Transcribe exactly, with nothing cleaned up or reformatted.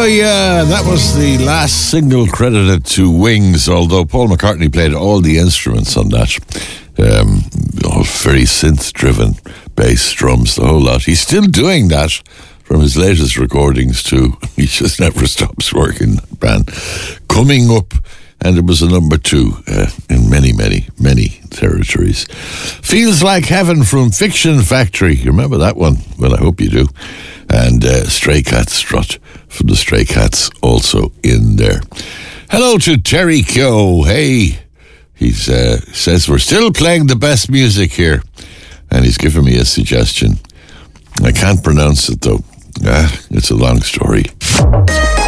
yeah, that was the last single credited to Wings, although Paul McCartney played all the instruments on that. Um, all very synth-driven bass, drums, the whole lot. He's still doing that from his latest recordings too. He just never stops working, band. Coming Up, and it was a number two uh, in many, many, many territories. Feels Like Heaven from Fiction Factory. You remember that one? Well, I hope you do. And uh, Stray Cats Strut from the Stray Cats also in there. Hello to Terry Kyo. Hey, he uh, says we're still playing the best music here. And he's given me a suggestion. I can't pronounce it though. Ah, it's a long story.